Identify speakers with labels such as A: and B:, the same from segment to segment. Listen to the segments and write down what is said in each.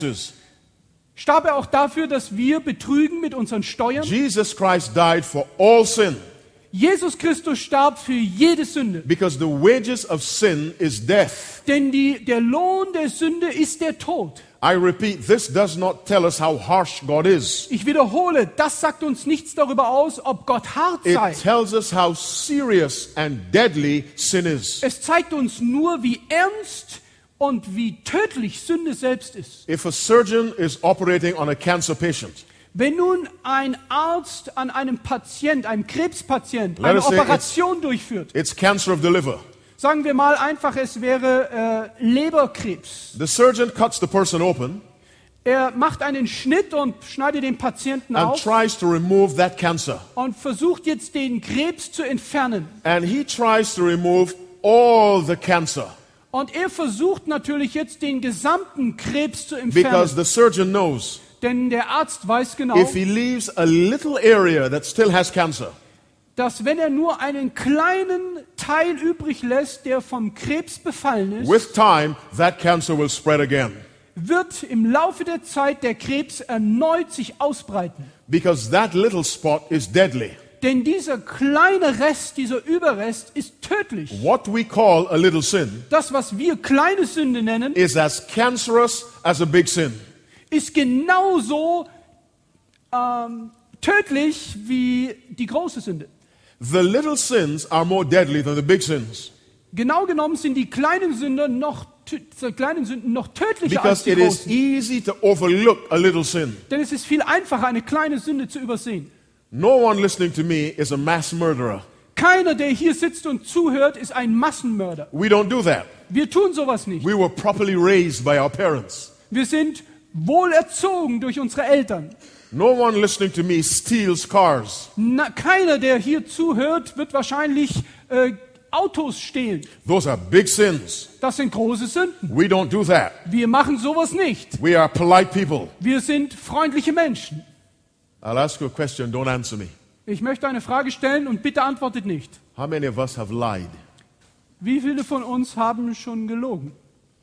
A: Starb er auch dafür, dass wir betrügen mit unseren Steuern?
B: Jesus Christ died for all sin.
A: Jesus Christus starb für jede Sünde.
B: Because the wages of sin is death.
A: Denn der Lohn der Sünde ist der Tod.
B: I repeat, this does not tell us how harsh God is.
A: Ich wiederhole, das sagt uns nichts darüber aus, ob Gott hart sei.
B: It tells us how serious and deadly sin is.
A: Es zeigt uns nur, wie ernst und wie tödlich Sünde selbst ist.
B: If a surgeon is operating on a cancer patient,
A: Wenn nun ein Arzt an einem Patient, einem Krebspatient,
B: Let
A: eine
B: us say
A: Operation durchführt,
B: it's cancer of the liver.
A: sagen wir mal einfach, es wäre Leberkrebs.
B: The surgeon cuts the person open
A: Er macht einen Schnitt und schneidet den Patienten
B: and
A: auf
B: tries to remove that cancer.
A: und versucht jetzt den Krebs zu entfernen.
B: And he tries to remove all the cancer
A: Und er versucht natürlich jetzt den gesamten Krebs zu
B: because
A: entfernen.
B: the surgeon knows
A: Denn der Arzt weiß genau,
B: if he leaves a little area that still has cancer,
A: dass wenn er nur einen kleinen Teil übrig lässt, der vom Krebs befallen ist,
B: with time that cancer will spread again.
A: wird im Laufe der Zeit der Krebs erneut sich ausbreiten.
B: Because that little spot is deadly.
A: Denn dieser kleine Rest, dieser Überrest ist tödlich.
B: What we call a little sin
A: Das, was wir kleine Sünde nennen,
B: is as cancerous as a big sin.
A: ist genauso tödlich wie die große Sünde.
B: The little sins are more deadly than the big sins
A: Genau genommen sind die kleinen Sünden noch tödlicher als
B: because
A: die
B: it is
A: großen.
B: easy to overlook a little sin.
A: Denn es ist viel einfacher, eine kleine Sünde zu übersehen.
B: No one listening to me is a mass murderer.
A: Keiner, der hier sitzt und zuhört, ist ein Massenmörder.
B: We don't do that.
A: Wir tun sowas nicht.
B: We were properly raised by our parents.
A: Wir sind wohl erzogen durch unsere Eltern.
B: No one listening to me steals cars.
A: Keiner, der hier zuhört, wird wahrscheinlich Autos stehlen.
B: Those are big sins.
A: Das sind große Sünden.
B: We don't do that.
A: Wir machen sowas nicht.
B: We are polite people.
A: Wir sind freundliche Menschen.
B: I'll ask you a question, don't answer me.
A: Ich möchte eine Frage stellen und bitte antwortet nicht.
B: How many of us have lied?
A: Wie viele von uns haben schon gelogen?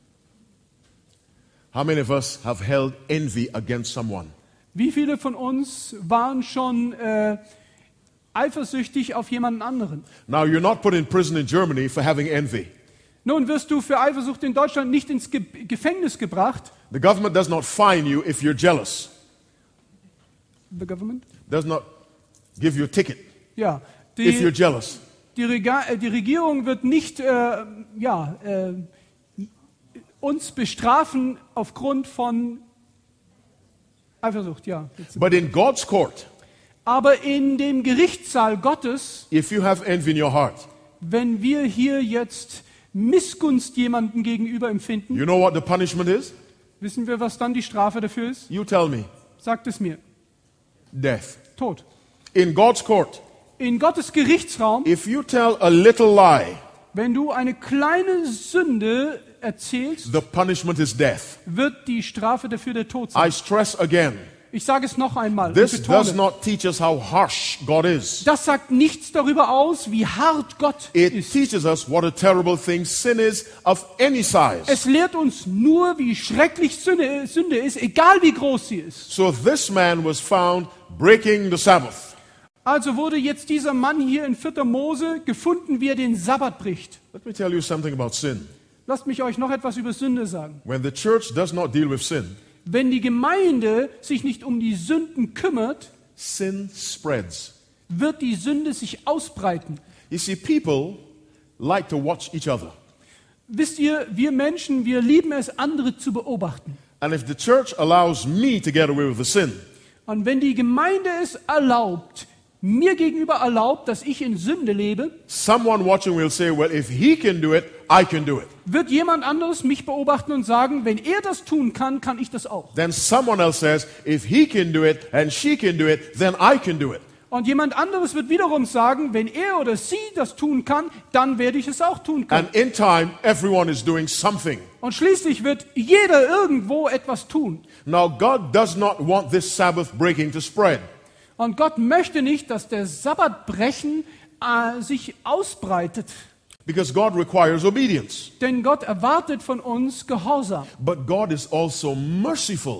B: How many of us have held envy against someone?
A: Wie viele von uns waren schon eifersüchtig auf jemanden anderen?
B: Now, you're not put in prison in Germany for having envy.
A: Nun wirst du für Eifersucht in Deutschland nicht ins Gefängnis gebracht.
B: The government does not fine you if you're jealous.
A: The government?
B: Does not give you a ticket
A: Ja.
B: if you're jealous.
A: Die Regierung wird nicht uns bestrafen aufgrund von Eifersucht, ja.
B: But in God's court,
A: Aber in dem Gerichtssaal Gottes,
B: if you have envy in your heart,
A: wenn wir hier jetzt Missgunst jemandem gegenüber empfinden,
B: you know what the punishment is?
A: wissen wir, was dann die Strafe dafür ist?
B: You tell me.
A: Sagt es mir.
B: Death.
A: Tod.
B: In God's court,
A: In Gottes Gerichtsraum,
B: if you tell a little lie,
A: wenn du eine kleine Sünde erzählst,
B: the punishment is death.
A: wird die Strafe dafür der Tod sein.
B: I stress again,
A: Ich sage es noch einmal. und
B: this
A: betone,
B: does not teach us how harsh God is.
A: das sagt nichts darüber aus, wie hart Gott
B: It
A: ist.
B: teaches us what a terrible thing sin is of any size.
A: Es lehrt uns nur, wie schrecklich Sünde ist, egal wie groß sie ist.
B: So this man was found breaking the Sabbath.
A: Also wurde jetzt dieser Mann hier in 4. Mose gefunden, wie er den Sabbat bricht.
B: Let me tell you something about sin.
A: Lasst mich euch noch etwas über Sünde sagen.
B: When the church does not deal with sin,
A: Wenn die Gemeinde sich nicht um die Sünden kümmert,
B: sin spreads.
A: wird die Sünde sich ausbreiten.
B: You see, people like to watch each other.
A: Wisst ihr, wir Menschen, wir lieben es, andere zu beobachten.
B: And if the church allows me to get away with the sin,
A: Und wenn die Gemeinde es erlaubt, mir gegenüber erlaubt, dass ich in Sünde lebe,
B: someone watching will say, well, if he can do it, I can do it.
A: wird jemand anderes mich beobachten und sagen, wenn er das tun kann, kann ich das auch.
B: Then someone else says, if he can do it and she can do it, then I can do it.
A: Und jemand anderes wird wiederum sagen, wenn er oder sie das tun kann, dann werde ich es auch tun können.
B: And in time, everyone is doing something.
A: Und schließlich wird jeder irgendwo etwas tun.
B: Now, God does not want this Sabbath breaking to spread.
A: Und Gott möchte nicht, dass der Sabbatbrechen sich ausbreitet.
B: Because God requires obedience.
A: Denn Gott erwartet von uns Gehorsam.
B: But God is also merciful.